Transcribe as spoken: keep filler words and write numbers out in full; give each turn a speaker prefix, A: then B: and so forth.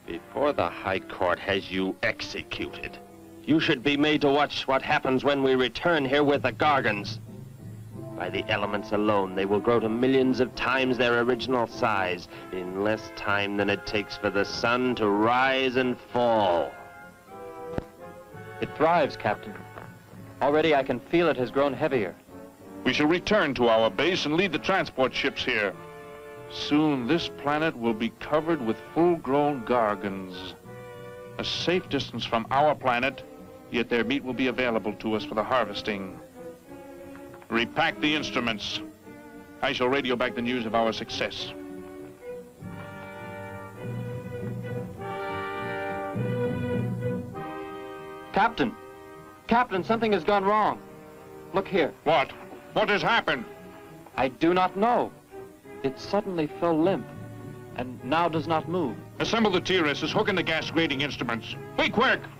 A: Before the High Court has you executed, you should be made to watch what happens when we return here with the Gargans. By the elements alone, they will grow to millions of times their original size in less time than it takes for the sun to rise and fall.
B: It thrives, Captain. Already I can feel it has grown heavier.
C: We shall return to our base and lead the transport ships here. Soon this planet will be covered with full-grown Gargans. A safe distance from our planet, yet their meat will be available to us for the harvesting. Repack the instruments. I shall radio back the news of our success.
B: Captain! Captain, something has gone wrong. Look here.
C: What? What has happened?
B: I do not know. It suddenly fell limp, and now does not move.
C: Assemble the T R Ss, hook in the gas grading instruments. Be quick!